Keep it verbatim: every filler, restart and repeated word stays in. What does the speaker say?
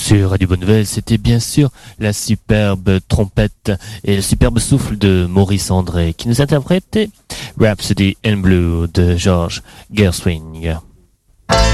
Sur Radio Bonne Nouvelle, c'était bien sûr la superbe trompette et le superbe souffle de Maurice André qui nous interprétait Rhapsody in Blue de George Gershwin.